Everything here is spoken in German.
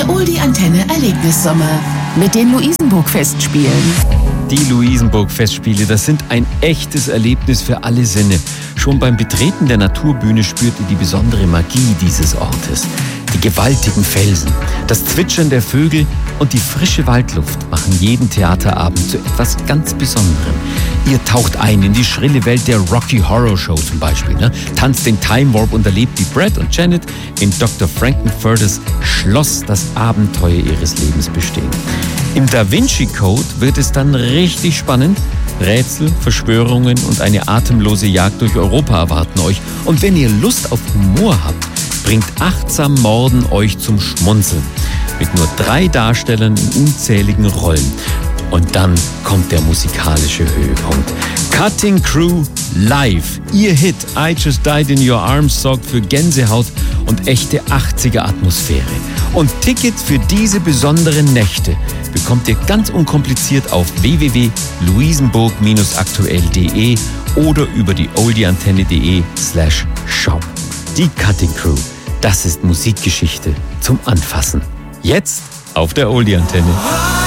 Der Oldie-Antenne Erlebnissommer mit den Luisenburg-Festspielen. Die Luisenburg-Festspiele, das sind ein echtes Erlebnis für alle Sinne. Schon beim Betreten der Naturbühne spürt ihr die besondere Magie dieses Ortes. Die gewaltigen Felsen, das Zwitschern der Vögel und die frische Waldluft machen jeden Theaterabend zu etwas ganz Besonderem. Ihr taucht ein in die schrille Welt der Rocky Horror Show zum Beispiel, tanzt den Time Warp und erlebt wie Brad und Janet in Dr. Frankenfurters Schloss das Abenteuer ihres Lebens bestehen. Im Da Vinci Code wird es dann richtig spannend. Rätsel, Verschwörungen und eine atemlose Jagd durch Europa erwarten euch. Und wenn ihr Lust auf Humor habt, bringt Achtsam Morden euch zum Schmunzeln. Mit nur 3 Darstellern in unzähligen Rollen. Und dann kommt der musikalische Höhepunkt. Cutting Crew live. Ihr Hit I Just Died in Your Arms sorgt für Gänsehaut und echte 80er-Atmosphäre. Und Tickets für diese besonderen Nächte bekommt ihr ganz unkompliziert auf www.luisenburg-aktuell.de oder über die oldieantenne.de/shop. Die Cutting Crew, das ist Musikgeschichte zum Anfassen. Jetzt auf der Oldie-Antenne.